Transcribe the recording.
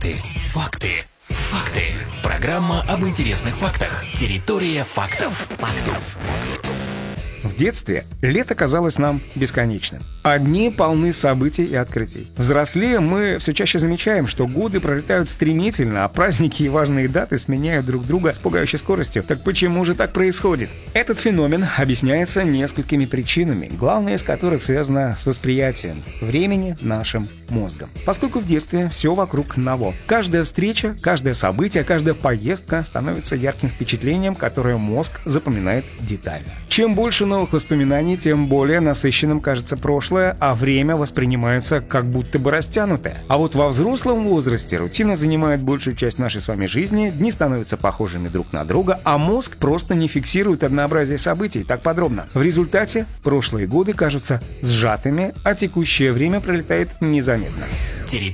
Факты. Программа об интересных фактах. Территория фактов. В детстве лето казалось нам бесконечным. Дни полны событий и открытий. Взрослея, мы все чаще замечаем, что годы пролетают стремительно, а праздники и важные даты сменяют друг друга с пугающей скоростью. Так почему же так происходит? Этот феномен объясняется несколькими причинами, главная из которых связана с восприятием времени нашим мозгом. Поскольку в детстве все вокруг ново. Каждая встреча, каждое событие, каждая поездка становится ярким впечатлением, которое мозг запоминает детально. Чем больше новых воспоминаний, тем более насыщенным кажется прошлое, а время воспринимается как будто бы растянутое. А вот во взрослом возрасте рутина занимает большую часть нашей с вами жизни, дни становятся похожими друг на друга, а мозг просто не фиксирует однообразие событий так подробно. В результате прошлые годы кажутся сжатыми, а текущее время пролетает незаметно.